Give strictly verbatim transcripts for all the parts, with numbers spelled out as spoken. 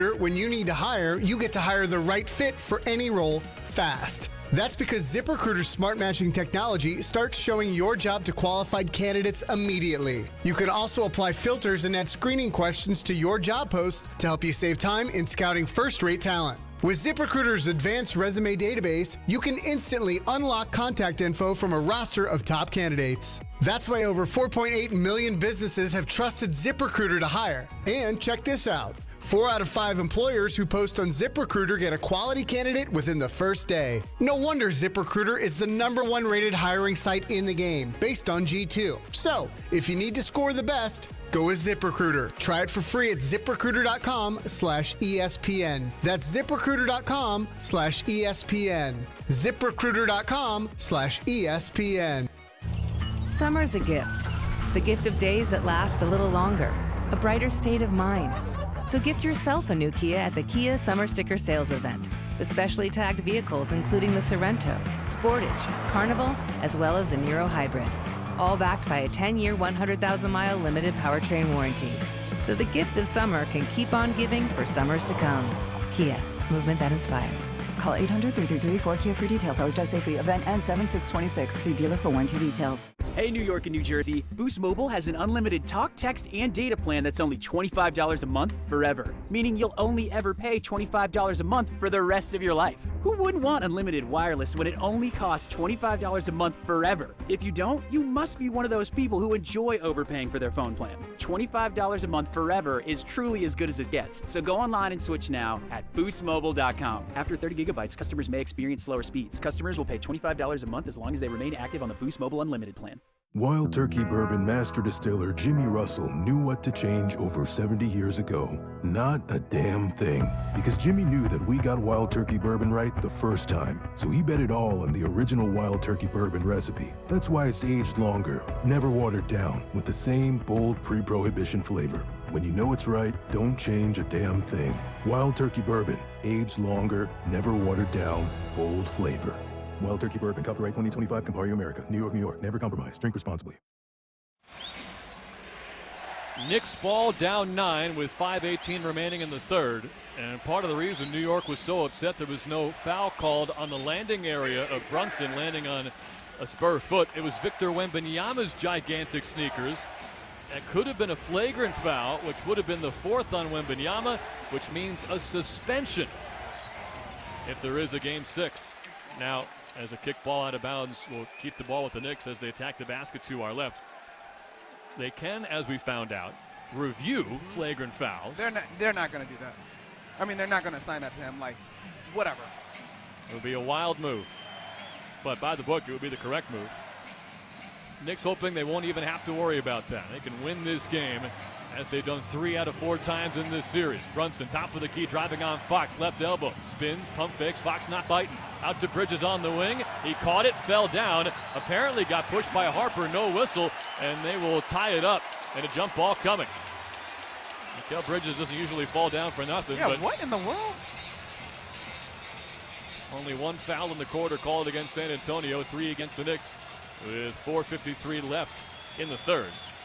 When you need to hire, you get to hire the right fit for any role fast. That's because ZipRecruiter's smart matching technology starts showing your job to qualified candidates immediately. You can also apply filters and add screening questions to your job post to help you save time in scouting first-rate talent. With ZipRecruiter's advanced resume database, you can instantly unlock contact info from a roster of top candidates. That's why over four point eight million businesses have trusted ZipRecruiter to hire. And check this out. Four out of five employers who post on ZipRecruiter get a quality candidate within the first day. No wonder ZipRecruiter is the number one rated hiring site in the game, based on G two. So, if you need to score the best, go with ZipRecruiter. Try it for free at ZipRecruiter.com slash ESPN. That's ZipRecruiter.com slash ESPN. ZipRecruiter.com slash ESPN. Summer's a gift. The gift of days that last a little longer. A brighter state of mind. So gift yourself a new Kia at the Kia Summer Sticker Sales Event. With specially tagged vehicles including the Sorento, Sportage, Carnival, as well as the Niro Hybrid. All backed by a ten-year, one hundred thousand mile limited powertrain warranty. So the gift of summer can keep on giving for summers to come. Kia, movement that inspires. Call eight hundred, three three three, four Kia for details. Always drive safely. Event ends seven six twenty-six. See dealer for warranty details. Hey, New York and New Jersey, Boost Mobile has an unlimited talk, text, and data plan that's only twenty-five dollars a month forever, meaning you'll only ever pay twenty-five dollars a month for the rest of your life. Who wouldn't want unlimited wireless when it only costs twenty-five dollars a month forever? If you don't, you must be one of those people who enjoy overpaying for their phone plan. twenty-five dollars a month forever is truly as good as it gets, so go online and switch now at boost mobile dot com. After thirty gigabytes, customers may experience slower speeds. Customers will pay twenty-five dollars a month as long as they remain active on the Boost Mobile Unlimited plan. Wild Turkey Bourbon master distiller Jimmy Russell knew what to change over seventy years ago. Not a damn thing. Because Jimmy knew that we got Wild Turkey Bourbon right the first time. So he bet it all on the original Wild Turkey Bourbon recipe. That's why it's aged longer, never watered down, with the same bold pre-prohibition flavor. When you know it's right, don't change a damn thing. Wild Turkey Bourbon, aged longer, never watered down, bold flavor. Wild Turkey Bourbon, copyright twenty twenty-five, Campari America, New York, New York. Never compromise. Drink responsibly. Knicks ball down nine with five eighteen remaining in the third. And part of the reason New York was so upset there was no foul called on the landing area of Brunson, landing on a spur foot. It was Victor Wembanyama's gigantic sneakers. That could have been a flagrant foul, which would have been the fourth on Wembanyama, which means a suspension if there is a game six. Now, as a kick ball out of bounds, will keep the ball with the Knicks as they attack the basket to our left. They can, as we found out, review flagrant fouls. They're not, they're not going to do that. I mean, they're not going to assign that to him. Like, whatever. It would be a wild move. But by the book, it would be the correct move. Knicks hoping they won't even have to worry about that. They can win this game as they've done three out of four times in this series. Brunson, top of the key, driving on Fox, left elbow, spins, pump fakes, Fox not biting. Out to Bridges on the wing. He caught it, fell down, apparently got pushed by Harper, no whistle, and they will tie it up, and a jump ball coming. Mikal Bridges doesn't usually fall down for nothing. Yeah, but what in the world? Only one foul in the quarter called against San Antonio, three against the Knicks, with four fifty-three left in the third.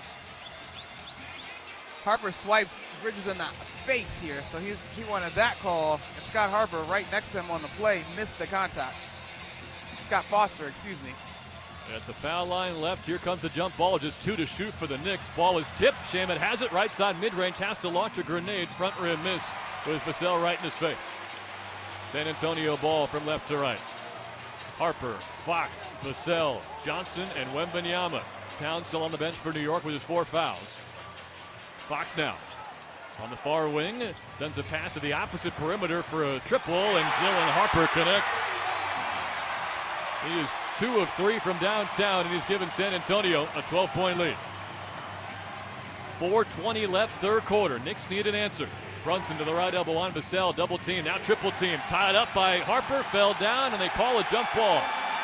Harper swipes Bridges in the face here, so he's he wanted that call. And Scott Harper, right next to him on the play, missed the contact. Scott Foster, excuse me. At the foul line left, here comes the jump ball, just two to shoot for the Knicks. Ball is tipped, Shamet has it, right side mid-range, has to launch a grenade, front rim miss with Vassell right in his face. San Antonio ball from left to right. Harper, Fox, Vassell, Johnson, and Wembanyama. Towns still on the bench for New York with his four fouls. Fox now on the far wing, sends a pass to the opposite perimeter for a triple, and Dylan Harper connects. He is two of three from downtown, and he's given San Antonio a twelve-point lead. four twenty left, third quarter. Knicks need an answer. Brunson to the right elbow on Vassell, double team, now triple team. Tied up by Harper, fell down, and they call a jump ball.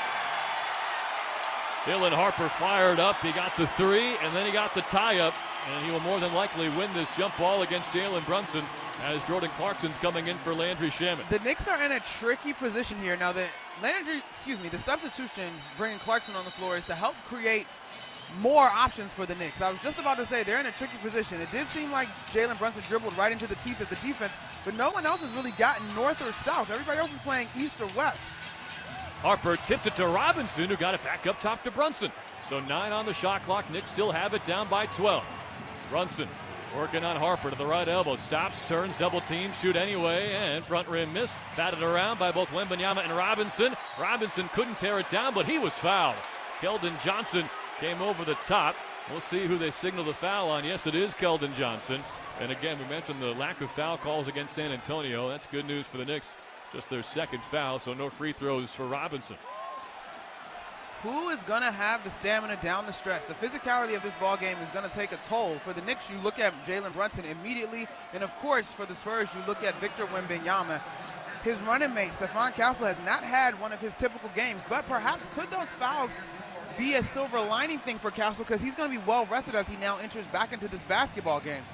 Dylan Harper fired up, he got the three, and then he got the tie-up. And he will more than likely win this jump ball against Jalen Brunson as Jordan Clarkson's coming in for Landry Shamet. The Knicks are in a tricky position here. Now, the Landry, excuse me, the substitution bringing Clarkson on the floor is to help create more options for the Knicks. I was just about to say they're in a tricky position. It did seem like Jalen Brunson dribbled right into the teeth of the defense, but no one else has really gotten north or south. Everybody else is playing east or west. Harper tipped it to Robinson, who got it back up top to Brunson. So nine on the shot clock. Knicks still have it down by twelve. Brunson working on Harper to the right elbow. Stops, turns, double team, shoot anyway, and front rim missed. Batted around by both Wembanyama and Robinson. Robinson couldn't tear it down, but he was fouled. Keldon Johnson came over the top. We'll see who they signal the foul on. Yes, it is Keldon Johnson. And again, we mentioned the lack of foul calls against San Antonio. That's good news for the Knicks. Just their second foul, so no free throws for Robinson. Who is going to have the stamina down the stretch? The physicality of this ball game is going to take a toll. For the Knicks, you look at Jalen Brunson immediately. And, of course, for the Spurs, you look at Victor Wembanyama. His running mate, Stephon Castle, has not had one of his typical games. But perhaps could those fouls be a silver lining thing for Castle, because he's going to be well rested as he now enters back into this basketball game.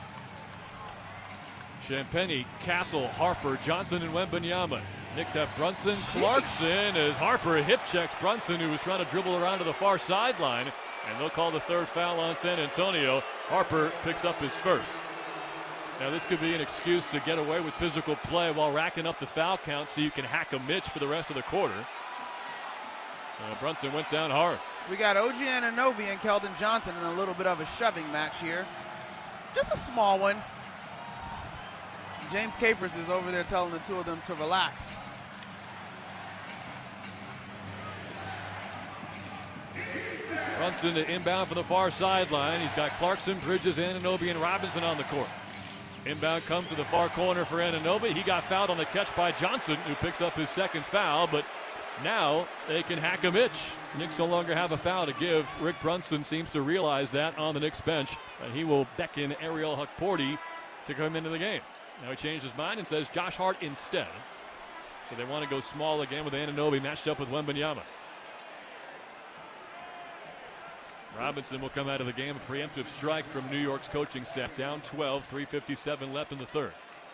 Champagnie, Castle, Harper, Johnson, and Wembanyama. Knicks have Brunson, Clarkson as Harper hip checks Brunson, who was trying to dribble around to the far sideline. And they'll call the third foul on San Antonio. Harper picks up his first. Now this could be an excuse to get away with physical play while racking up the foul count so you can hack a Mitch for the rest of the quarter. Uh, Brunson went down hard. We got O G Anunoby and Keldon Johnson in a little bit of a shoving match here. Just a small one. James Capers is over there telling the two of them to relax. Brunson to inbound for the far sideline. He's got Clarkson, Bridges, Anunoby, and Robinson on the court. Inbound comes to the far corner for Anunoby. He got fouled on the catch by Johnson, who picks up his second foul, but now they can hack a Mitch. Knicks no longer have a foul to give. Rick Brunson seems to realize that on the Knicks bench, and he will beckon Ariel Hukporti to come into the game. Now he changed his mind and says Josh Hart instead. So they want to go small again with Anunoby matched up with Wembanyama. Robinson will come out of the game. A preemptive strike from New York's coaching staff. Down twelve, three fifty-seven left in the third.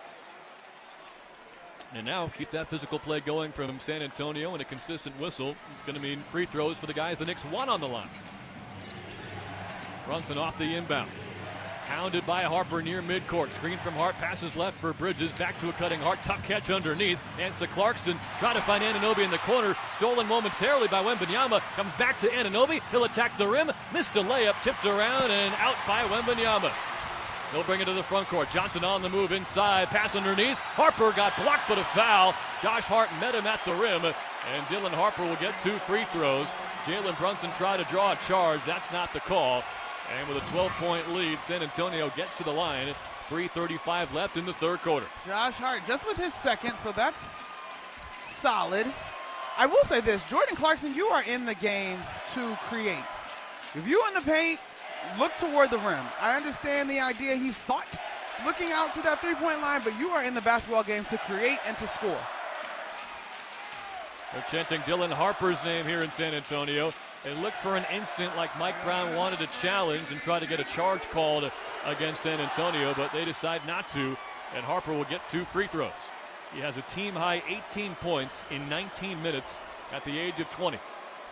And now keep that physical play going from San Antonio and a consistent whistle. It's going to mean free throws for the guys the Knicks want on the line. Brunson off the inbound. Hounded by Harper near midcourt. Screen from Hart, passes left for Bridges. Back to a cutting Hart. Tuck catch underneath. Hands to Clarkson. Trying to find Anunoby in the corner. Stolen momentarily by Wembanyama. Comes back to Anunoby. He'll attack the rim. Missed a layup. Tipped around and out by Wembanyama. He'll bring it to the front court. Johnson on the move inside. Pass underneath. Harper got blocked, but a foul. Josh Hart met him at the rim. And Dylan Harper will get two free throws. Jalen Brunson tried to draw a charge. That's not the call. And with a twelve-point lead, San Antonio gets to the line. three thirty-five left in the third quarter. Josh Hart just with his second, so that's solid. I will say this, Jordan Clarkson, you are in the game to create. If you in the paint, look toward the rim. I understand the idea he fought looking out to that three-point line, but you are in the basketball game to create and to score. They're chanting Dylan Harper's name here in San Antonio. It looked for an instant like Mike Brown wanted to challenge and try to get a charge called against San Antonio, but they decide not to, and Harper will get two free throws. He has a team-high eighteen points in nineteen minutes at the age of twenty.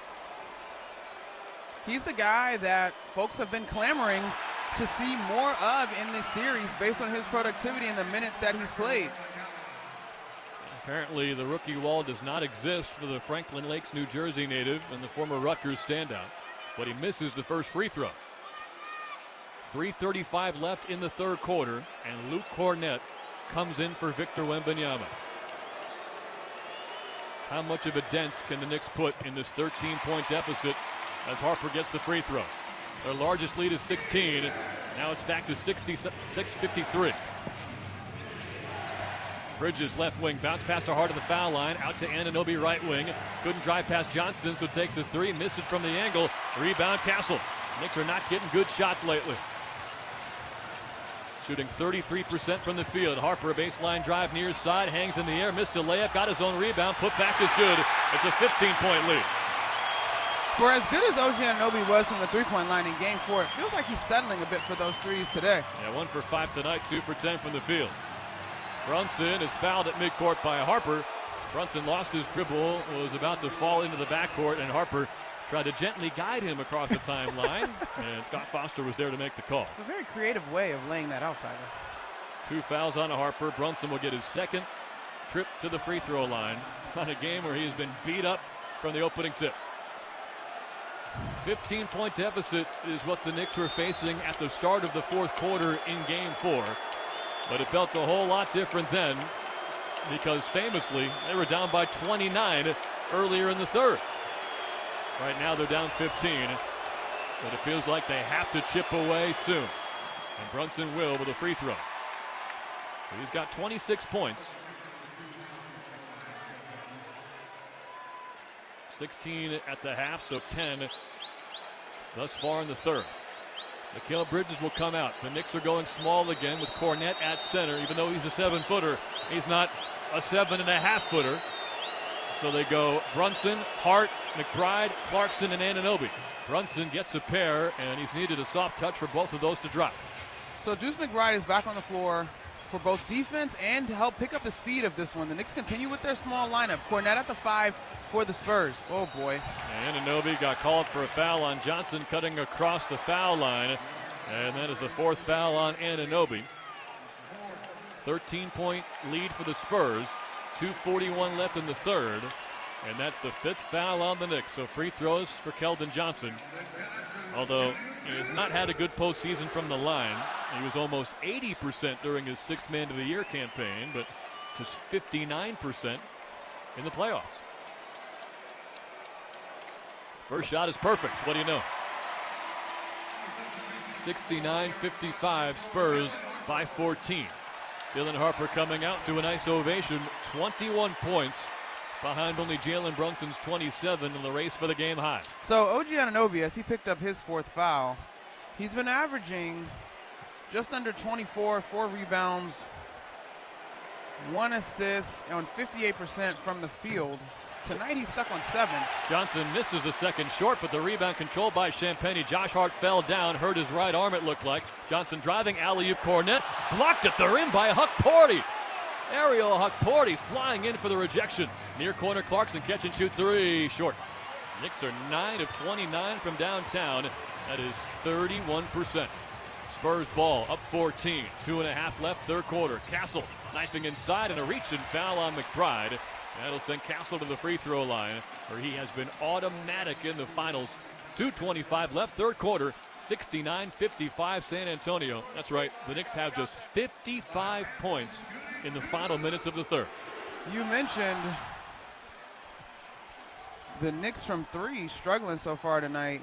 He's the guy that folks have been clamoring to see more of in this series based on his productivity and the minutes that he's played. Apparently, the rookie wall does not exist for the Franklin Lakes, New Jersey native and the former Rutgers standout, but he misses the first free throw. three thirty-five left in the third quarter, and Luke Cornett comes in for Victor Wembanyama. How much of a dent can the Knicks put in this thirteen-point deficit as Harper gets the free throw? Their largest lead is sixteen. Now it's back to sixty-six fifty-three. Bridges left wing, bounce pass to Hart of the foul line, out to Anunoby right wing. Couldn't drive past Johnson, so takes a three, missed it from the angle. Rebound Castle. Knicks are not getting good shots lately. Shooting thirty-three percent from the field. Harper a baseline drive near side, hangs in the air, missed a layup, got his own rebound, put back is good. It's a fifteen-point lead. For as good as O G Anunoby was from the three-point line in game four, it feels like he's settling a bit for those threes today. Yeah, one for five tonight, two for ten from the field. Brunson is fouled at midcourt by Harper. Brunson lost his dribble, was about to fall into the backcourt, and Harper tried to gently guide him across the timeline, and Scott Foster was there to make the call. It's a very creative way of laying that out, Tyler. Two fouls on Harper. Brunson will get his second trip to the free throw line on a game where he has been beat up from the opening tip. fifteen point deficit is what the Knicks were facing at the start of the fourth quarter in game four. But it felt a whole lot different then because famously they were down by twenty-nine earlier in the third. Right now they're down fifteen, but it feels like they have to chip away soon. And Brunson will with a free throw. He's got twenty-six points. sixteen at the half, so ten thus far in the third. Mikal Bridges will come out. The Knicks are going small again with Kornet at center. Even though he's a seven-footer, he's not a seven-and-a-half-footer. So they go Brunson, Hart, McBride, Clarkson, and Anunoby. Brunson gets a pair, and he's needed a soft touch for both of those to drop. So Deuce McBride is back on the floor for both defense and to help pick up the speed of this one. The Knicks continue with their small lineup. Kornet at the five for the Spurs. Oh, boy. And Anunoby got called for a foul on Johnson, cutting across the foul line. And that is the fourth foul on Anunoby. thirteen point lead for the Spurs. two forty-one left in the third. And that's the fifth foul on the Knicks. So free throws for Keldon Johnson. Although he has not had a good postseason from the line. He was almost eighty percent during his sixth man of the year campaign, but just fifty-nine percent in the playoffs. First shot is perfect. What do you know? sixty-nine fifty-five, Spurs by fourteen. Dylan Harper coming out to a nice ovation. twenty-one points behind only Jalen Brunson's twenty-seven in the race for the game high. So O G Anunoby, as he picked up his fourth foul, he's been averaging just under twenty-four, four rebounds, one assist, on fifty-eight percent from the field. Tonight he's stuck on seven. Johnson misses the second short, but the rebound controlled by Champagnie. Josh Hart fell down, hurt his right arm it looked like. Johnson driving, alley-oop, Kornet, blocked at the rim by Hukporti. Ariel Hukporti flying in for the rejection. Near corner, Clarkson catch and shoot three, short. Knicks are nine of twenty-nine from downtown. That is thirty-one percent. Spurs ball up fourteen. Two and a half left, third quarter. Castle knifing inside and a reach and foul on McBride. That'll send Castle to the free throw line, where he has been automatic in the finals. two twenty-five left, third quarter. sixty-nine fifty-five San Antonio. That's right, the Knicks have just fifty-five points in the final minutes of the third. You mentioned the Knicks from three struggling so far tonight.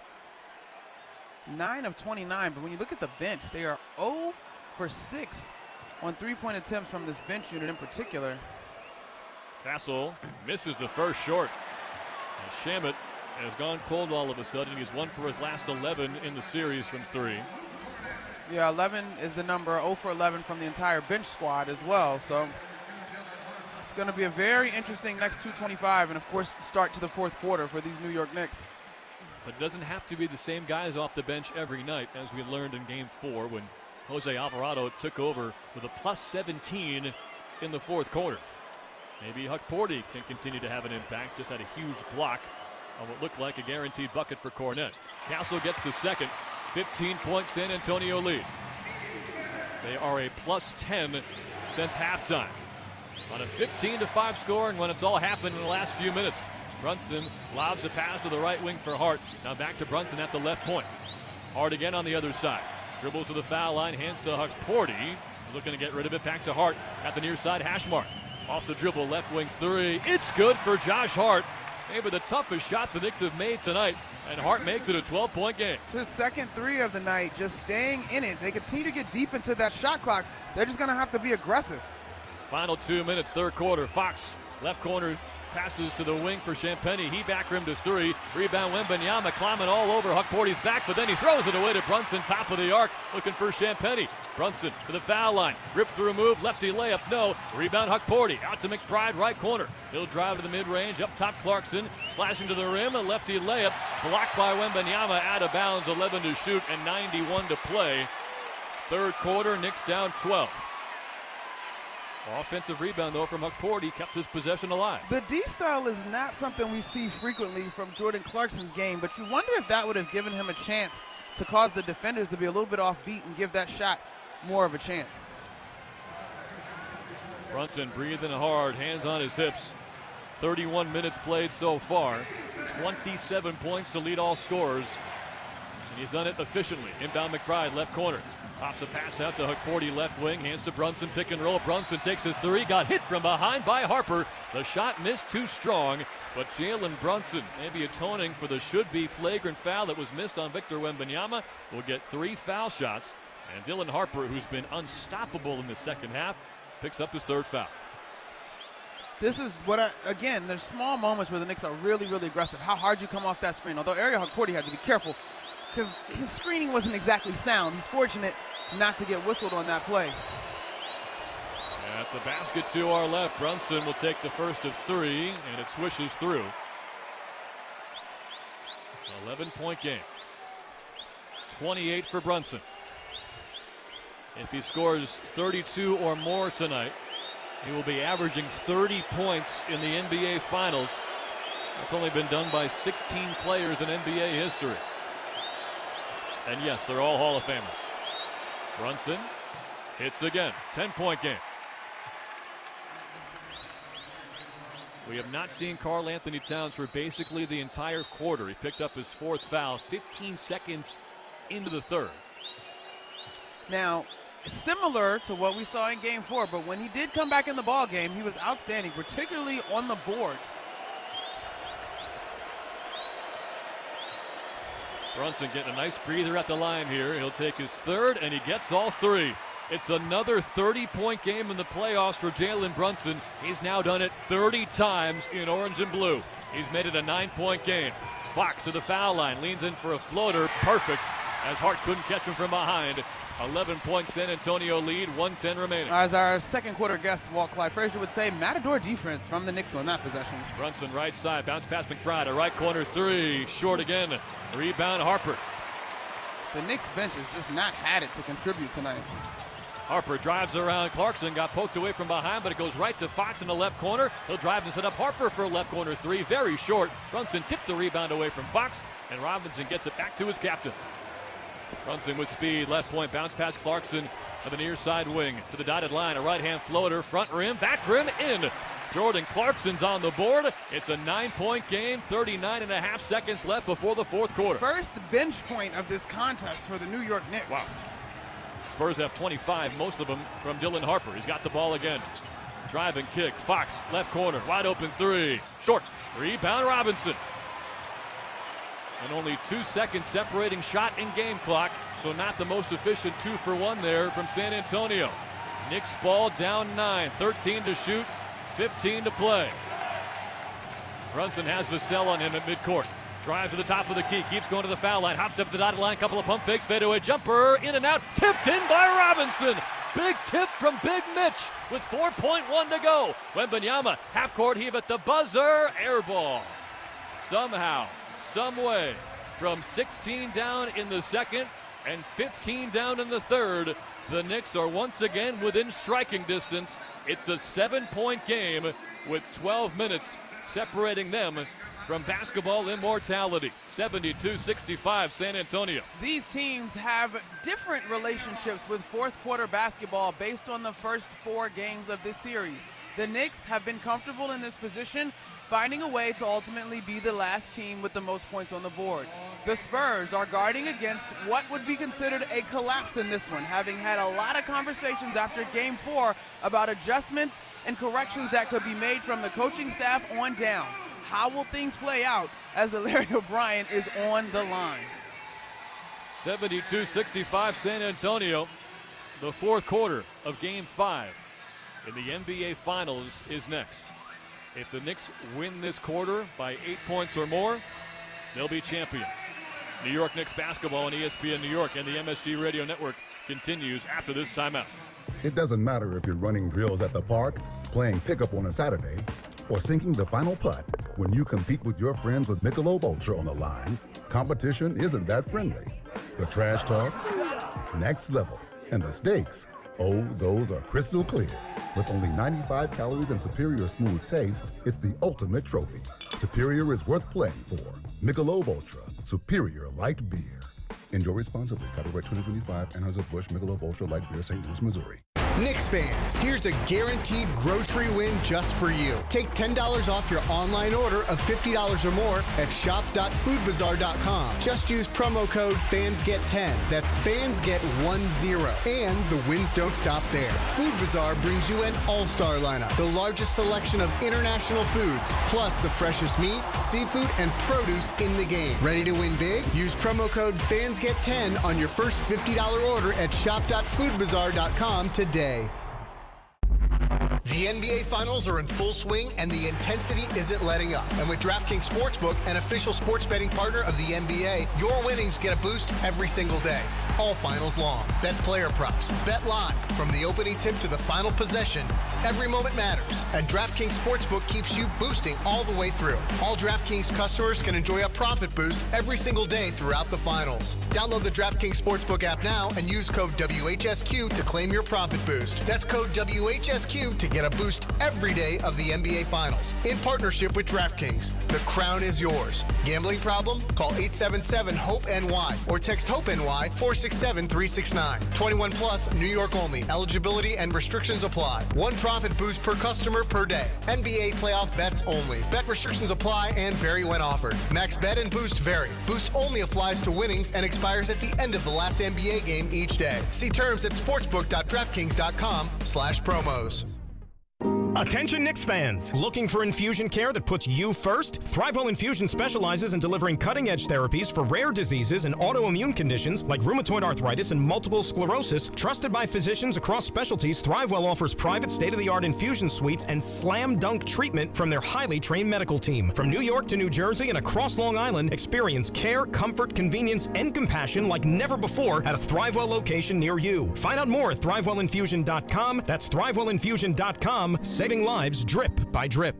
nine of twenty-nine, but when you look at the bench, they are zero for six on three-point attempts from this bench unit in particular. Castle misses the first short. And Shamet has gone cold all of a sudden. He's one for his last eleven in the series from three. Yeah, eleven is the number, zero for eleven from the entire bench squad as well. So it's going to be a very interesting next two twenty-five and, of course, start to the fourth quarter for these New York Knicks. But it doesn't have to be the same guys off the bench every night, as we learned in game four when Jose Alvarado took over with a plus seventeen in the fourth quarter. Maybe Hukporti can continue to have an impact. Just had a huge block on what looked like a guaranteed bucket for Kornet. Castle gets the second. fifteen point San Antonio lead. They are a plus ten since halftime. On a fifteen to five score, and when it's all happened in the last few minutes. Brunson lobs a pass to the right wing for Hart. Now back to Brunson at the left point. Hart again on the other side. Dribbles to the foul line, hands to Hukporti. Looking to get rid of it, back to Hart at the near side hash mark. Off the dribble, left wing three. It's good for Josh Hart. Maybe the toughest shot the Knicks have made tonight, and Hart makes it a twelve point game. It's his second three of the night, just staying in it. They continue to get deep into that shot clock. They're just going to have to be aggressive. Final two minutes, third quarter. Fox, left corner, passes to the wing for Champagnie. He back rim to three. Rebound Wembanyama climbing all over Hukporti's back, but then he throws it away to Brunson, top of the arc, looking for Champagnie. Brunson to the foul line. Rip through move, lefty layup, no. Rebound Hukporti, out to McBride, right corner. He'll drive to the mid-range, up top Clarkson, slashing to the rim, a lefty layup, blocked by Wembanyama, out of bounds, eleven to shoot and ninety-one to play. Third quarter, Knicks down twelve. Offensive rebound, though, from Huckport. He kept his possession alive. The D-style is not something we see frequently from Jordan Clarkson's game, but you wonder if that would have given him a chance to cause the defenders to be a little bit offbeat and give that shot more of a chance. Brunson breathing hard, hands on his hips. thirty-one minutes played so far. twenty-seven points to lead all scorers. And he's done it efficiently. Inbound McBride, left corner. Pops a pass out to Huckporty, left wing. Hands to Brunson, pick and roll. Brunson takes a three. Got hit from behind by Harper. The shot missed too strong. But Jalen Brunson, maybe atoning for the should-be flagrant foul that was missed on Victor Wembanyama, will get three foul shots. And Dylan Harper, who's been unstoppable in the second half, picks up his third foul. This is what, I, again, there's small moments where the Knicks are really, really aggressive. How hard you come off that screen. Although Ariel Huckporty had to be careful because his screening wasn't exactly sound. He's fortunate not to get whistled on that play. At the basket to our left, Brunson will take the first of three, and it swishes through. eleven-point game. twenty-eight for Brunson. If he scores thirty-two or more tonight, he will be averaging thirty points in the N B A Finals. That's only been done by sixteen players in N B A history. And yes, they're all Hall of Famers. Brunson hits again. ten-point game. We have not seen Karl Anthony Towns for basically the entire quarter. He picked up his fourth foul fifteen seconds into the third. Now, similar to what we saw in game four, but when he did come back in the ball game, he was outstanding, particularly on the boards. Brunson getting a nice breather at the line here. He'll take his third, and he gets all three. It's another thirty-point game in the playoffs for Jalen Brunson. He's now done it thirty times in orange and blue. He's made it a nine-point game. Fox to the foul line, leans in for a floater. Perfect, as Hart couldn't catch him from behind. eleven-point San Antonio lead, one ten remaining. As our second quarter guest, Walt Clyde Frazier, would say, matador defense from the Knicks on that possession. Brunson right side, bounce past McBride, a right corner three, short again. Rebound Harper. The Knicks bench has just not had it to contribute tonight. Harper drives around Clarkson, got poked away from behind, but it goes right to Fox in the left corner. He'll drive and set up Harper for a left corner three, very short. Brunson tipped the rebound away from Fox, and Robinson gets it back to his captain. Brunson with speed, left point, bounce past Clarkson to the near side wing, to the dotted line, a right-hand floater, front rim, back rim, in. Jordan Clarkson's on the board. It's a nine-point game, thirty-nine and a half seconds left before the fourth quarter. First bench point of this contest for the New York Knicks. Wow. Spurs have twenty-five, most of them from Dylan Harper. He's got the ball again. Drive and kick. Fox, left corner, wide open three. Short. Rebound Robinson. And only two seconds separating shot in game clock, so not the most efficient two for one there from San Antonio. Knicks ball down nine, thirteen to shoot, fifteen to play. Brunson has Vassell on him at midcourt. Drives to the top of the key, keeps going to the foul line, hops up the dotted line, couple of pump fakes, fadeaway jumper, in and out, tipped in by Robinson. Big tip from Big Mitch with four point one to go. Wembanyama, half court heave at the buzzer, air ball. Somehow, some way, from sixteen down in the second and fifteen down in the third, the Knicks are once again within striking distance. It's a seven-point game with twelve minutes separating them from basketball immortality. seventy-two sixty-five San Antonio. These teams have different relationships with fourth quarter basketball based on the first four games of this series. The Knicks have been comfortable in this position, finding a way to ultimately be the last team with the most points on the board. The Spurs are guarding against what would be considered a collapse in this one, having had a lot of conversations after game four about adjustments and corrections that could be made from the coaching staff on down. How will things play out as the Larry O'Brien is on the line? seventy-two sixty-five San Antonio. The fourth quarter of game five in the N B A Finals is next. If the Knicks win this quarter by eight points or more, they'll be champions. New York Knicks basketball on E S P N New York and the M S G Radio Network continues after this timeout. It doesn't matter if you're running drills at the park, playing pickup on a Saturday, or sinking the final putt. When you compete with your friends with Michelob Ultra on the line, competition isn't that friendly. The trash talk, next level, and the stakes Oh, those are crystal clear. With only ninety-five calories and superior smooth taste, it's the ultimate trophy. Superior is worth playing for. Michelob Ultra, superior light beer. Enjoy responsibly. Copyright twenty twenty-five, Anheuser-Busch Michelob Ultra Light Beer, Saint Louis, Missouri. Knicks fans, here's a guaranteed grocery win just for you. Take ten dollars off your online order of fifty dollars or more at shop dot food bazaar dot com. Just use promo code fans get ten. That's fans get ten. And the wins don't stop there. Food Bazaar brings you an all-star lineup, the largest selection of international foods, plus the freshest meat, seafood, and produce in the game. Ready to win big? Use promo code fans get ten on your first fifty dollars order at shop dot food bazaar dot com today. The N B A Finals are in full swing, and the intensity isn't letting up. And with DraftKings Sportsbook, an official sports betting partner of the N B A, your winnings get a boost every single day, all finals long. Bet player props, bet live, from the opening tip to the final possession. Every moment matters, and DraftKings Sportsbook keeps you boosting all the way through. All DraftKings customers can enjoy a profit boost every single day throughout the finals. Download the DraftKings Sportsbook app now and use code W H S Q to claim your profit boost. That's code W H S Q to get a boost every day of the N B A Finals. In partnership with DraftKings, the crown is yours. Gambling problem? Call eight seven seven HOPE N Y or text HOPE-NY four six seven three six nine. twenty-one plus, New York only. Eligibility and restrictions apply. One profit boost per customer per day. N B A playoff bets only. Bet restrictions apply and vary when offered. Max bet and boost vary. Boost only applies to winnings and expires at the end of the last N B A game each day. See terms at sportsbook dot draftkings dot com slash promos. Attention Knicks fans! Looking for infusion care that puts you first? ThriveWell Infusion specializes in delivering cutting-edge therapies for rare diseases and autoimmune conditions like rheumatoid arthritis and multiple sclerosis. Trusted by physicians across specialties, ThriveWell offers private state-of-the-art infusion suites and slam-dunk treatment from their highly trained medical team. From New York to New Jersey and across Long Island, experience care, comfort, convenience, and compassion like never before at a ThriveWell location near you. Find out more at thrive well infusion dot com. That's thrive well infusion dot com. Saving lives drip by drip.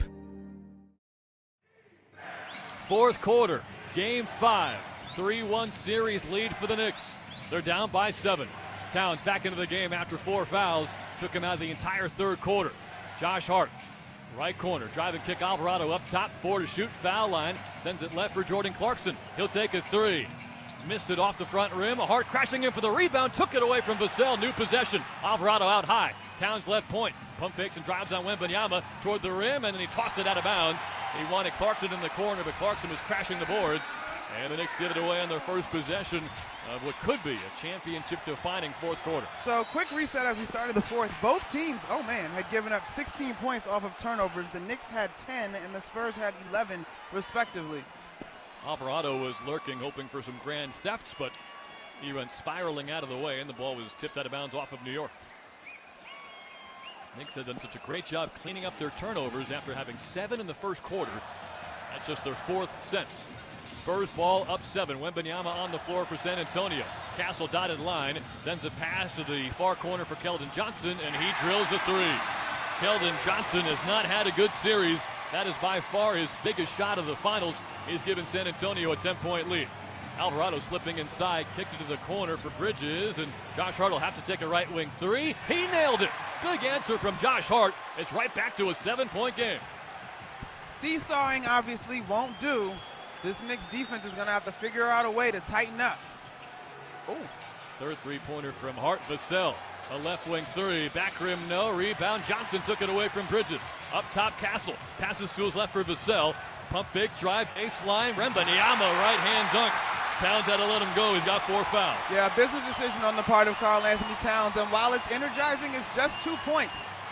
Fourth quarter, game five. three one series lead for the Knicks. They're down by seven. Towns back into the game after four fouls. Took him out of the entire third quarter. Josh Hart, right corner, driving kick. Alvarado up top, four to shoot, foul line. Sends it left for Jordan Clarkson. He'll take a three. Missed it off the front rim. Hart crashing in for the rebound. Took it away from Vassell. New possession. Alvarado out high. Towns left point. Pump fakes and drives on Wembanyama toward the rim, and then he tossed it out of bounds. He wanted Clarkson in the corner, but Clarkson was crashing the boards. And the Knicks give it away on their first possession of what could be a championship-defining fourth quarter. So quick reset as we started the fourth. Both teams, oh man, had given up sixteen points off of turnovers. The Knicks had ten, and the Spurs had eleven, respectively. Alvarado was lurking, hoping for some grand thefts, but he went spiraling out of the way, and the ball was tipped out of bounds off of New York. Knicks have done such a great job cleaning up their turnovers after having seven in the first quarter. That's just their fourth since. Spurs ball up seven. Wembanyama on the floor for San Antonio. Castle dotted line, sends a pass to the far corner for Keldon Johnson, and he drills a three. Keldon Johnson has not had a good series. That is by far his biggest shot of the finals. He's given San Antonio a ten-point lead. Alvarado slipping inside, kicks it to the corner for Bridges, and Josh Hart will have to take a right wing three. He nailed it. Big answer from Josh Hart. It's right back to a seven-point game. Seesawing obviously won't do. This Knicks defense is going to have to figure out a way to tighten up. Oh. Third three-pointer from Hart. Vassell, a left wing three. Back rim, no. Rebound. Johnson took it away from Bridges. Up top, Castle. Passes to his left for Vassell. Pump fake, drive, baseline. Wembanyama, right-hand dunk. Towns had to let him go. He's got four fouls. Yeah, business decision on the part of Karl Anthony Towns. And while it's energizing, it's just two points.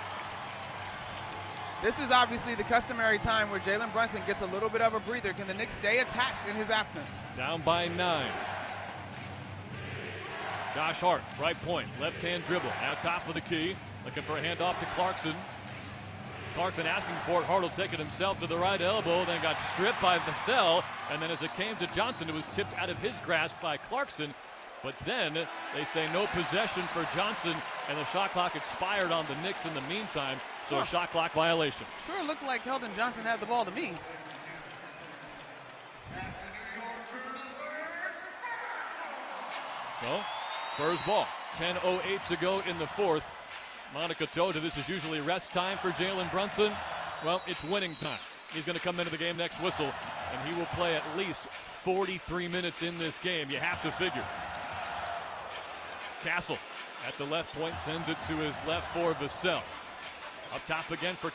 This is obviously the customary time where Jalen Brunson gets a little bit of a breather. Can the Knicks stay attached in his absence? Down by nine. Josh Hart, right point, left-hand dribble. Now top of the key, looking for a handoff to Clarkson. Clarkson asking for it. Hart will take it himself to the right elbow, then got stripped by Vassell. And then as it came to Johnson, it was tipped out of his grasp by Clarkson. But then they say no possession for Johnson, and the shot clock expired on the Knicks in the meantime. So a shot clock violation. Sure looked like Keldon Johnson had the ball to me. So, Spurs ball. ten oh eight to go in the fourth. Monica told you this is usually rest time for Jalen Brunson. Well, it's winning time. He's going to come into the game next whistle, and he will play at least forty-three minutes in this game. You have to figure. Castle at the left point sends it to his left for Vassell. Up top again for